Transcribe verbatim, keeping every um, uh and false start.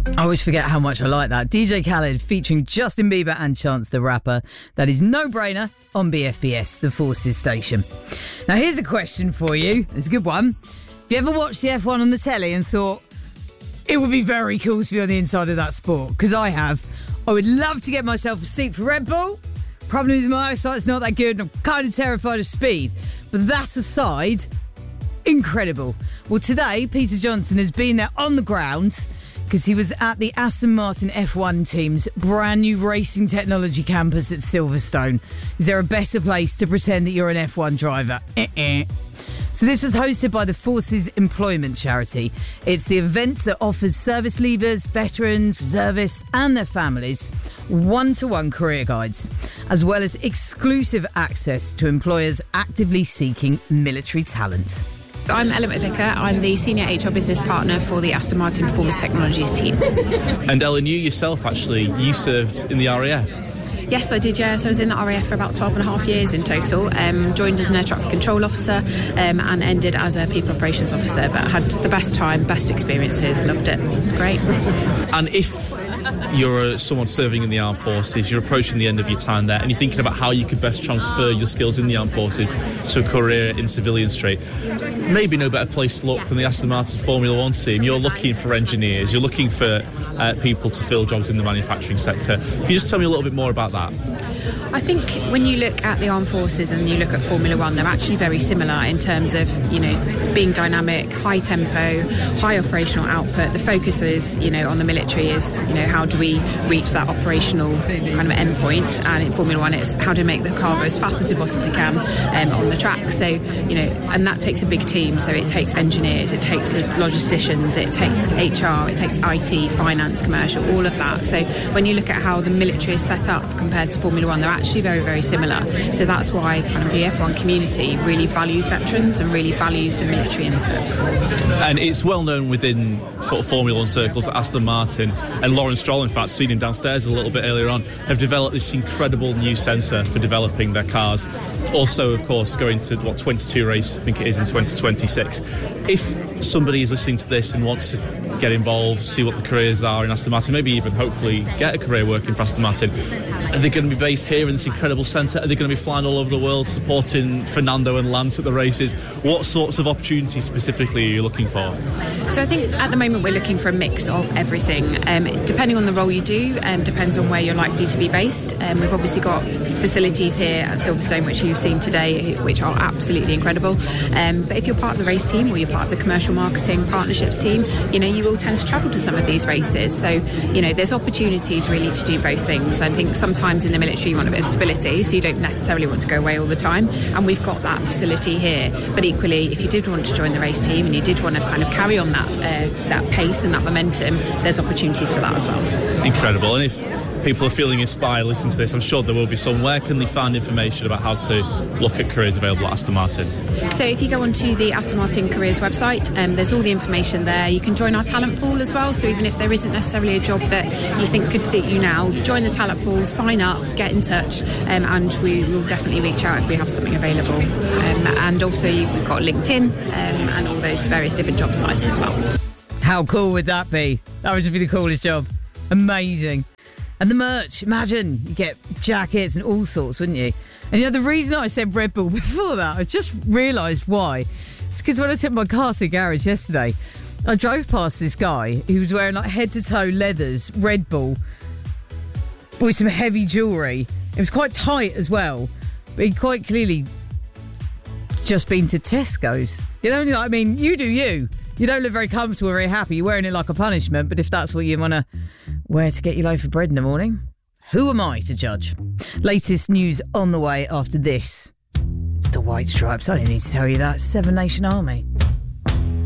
I always forget how much I like that. D J Khaled featuring Justin Bieber and Chance the Rapper. That is No Brainer on B F B S, the Forces station. Now here's a question for you. It's a good one. Have you ever watched the F one on the telly and thought, it would be very cool to be on the inside of that sport? Because I have. I would love to get myself a seat for Red Bull. Problem is my eyesight's not that good and I'm kind of terrified of speed. But that aside, incredible. Well, today, Peter Johnson has been there on the ground because he was at the Aston Martin F one team's brand new racing technology campus at Silverstone. Is there a better place to pretend that you're an F one driver? Eh-eh. So this was hosted by the Forces Employment Charity. It's the event that offers service leavers, veterans, reservists and their families one-to-one career guides, as well as exclusive access to employers actively seeking military talent. I'm Ella McVicker. I'm the Senior H R Business Partner for the Aston Martin Performance Technologies team. And Ellen, you yourself, actually, you served in the R A F. Yes, I did, yeah. So I was in the R A F for about twelve and a half years in total. Um, joined as an air traffic control officer um, and ended as a people operations officer. But had the best time, best experiences, loved it. It was great. And if you're someone serving in the armed forces, you're approaching the end of your time there, and you're thinking about how you could best transfer your skills in the armed forces to a career in civilian straight, maybe no better place to look than the Aston Martin Formula One team. You're looking for engineers, you're looking for uh, people to fill jobs in the manufacturing sector. Can you just tell me a little bit more about that? I think when you look at the armed forces and you look at Formula One, they're actually very similar in terms of, you know, being dynamic, high tempo, high operational output. The focus is, you know, on the military is, you know, how do we reach that operational kind of endpoint? And in Formula One, it's how to make the car go as fast as we possibly can um, on the track. So, you know, and that takes a big team. So it takes engineers, it takes logisticians, it takes H R, it takes I T, finance, commercial, all of that. So when you look at how the military is set up compared to Formula One, they're actually very, very similar. So that's why kind of the F one community really values veterans and really values the military input. And it's well known within sort of Formula One circles that Aston Martin and Lawrence Stroll, in fact, seen him downstairs a little bit earlier on, have developed this incredible new centre for developing their cars. Also, of course, going to, what, twenty-two races, I think it is, in twenty twenty-six. If somebody is listening to this and wants to get involved, see what the careers are in Aston Martin, maybe even hopefully get a career working for Aston Martin, are they going to be based here in this incredible centre? Are they going to be flying all over the world supporting Fernando and Lance at the races? What sorts of opportunities specifically are you looking for? So I think at the moment we're looking for a mix of everything. Um, depending on the role you do, um, depends on where you're likely to be based. Um, we've obviously got facilities here at Silverstone, which you've seen today, which are absolutely incredible. Um, but if you're part of the race team or you're part of the commercial marketing partnerships team, you know, you will tend to travel to some of these races. So, you know, there's opportunities really to do both things. I think sometimes in the military you want a bit of stability, so you don't necessarily want to go away all the time. And we've got that facility here. But equally, if you did want to join the race team and you did want to kind of carry on that uh, that pace and that momentum, there's opportunities for that as well. Incredible. And if people are feeling inspired listening to this, I'm sure there will be some. Where can they find information about how to look at careers available at Aston Martin? So if you go onto the Aston Martin Careers website, um, there's all the information there. You can join our talent pool as well, so even if there isn't necessarily a job that you think could suit you now, join the talent pool, sign up, get in touch, um, and we will definitely reach out if we have something available. Um, and also we've got LinkedIn um, and all those various different job sites as well. How cool would that be? That would just be the coolest job. Amazing. And the merch, imagine, you get jackets and all sorts, wouldn't you? And you know, the reason I said Red Bull before that, I just realised why. It's because when I took my car to the garage yesterday, I drove past this guy who was wearing like head-to-toe leathers, Red Bull, with some heavy jewellery. It was quite tight as well, but he'd quite clearly just been to Tesco's. You know, I mean, you do you. You don't look very comfortable, very happy. You're wearing it like a punishment, but if that's what you want to wear to get your loaf of bread in the morning, who am I to judge? Latest news on the way after this. It's the White Stripes. I don't need to tell you that. Seven Nation Army.